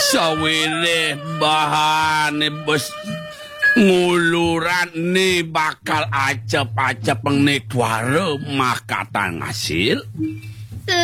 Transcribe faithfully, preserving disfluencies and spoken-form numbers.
sawire bahane bos nguluran ni bakal acep-acep ning dware makatan ngasil